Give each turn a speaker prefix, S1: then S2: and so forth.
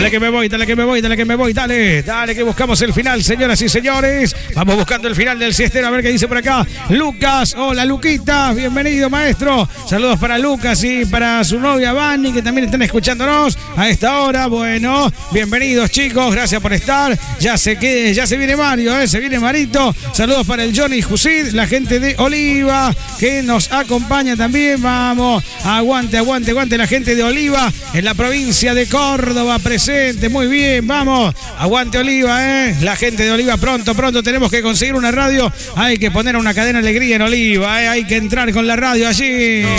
S1: Dale que me voy, dale que me voy, dale que me voy, dale. Dale que buscamos el final, señoras y señores. Vamos buscando el final del siestero, a ver qué dice por acá. Lucas, hola Luquita, bienvenido maestro. Saludos para Lucas y para su novia Vani, que también están escuchándonos a esta hora. Bueno, bienvenidos chicos, gracias por estar. Ya se viene Mario, se viene Marito. Saludos para el Johnny Jusid, la gente de Oliva, que nos acompaña también. Vamos, aguante, aguante, aguante la gente de Oliva, en la provincia de Córdoba, presente, muy bien, vamos, aguante Oliva, la gente de Oliva, pronto tenemos que conseguir una radio, hay que poner una cadena alegría en Oliva, hay que entrar con la radio allí.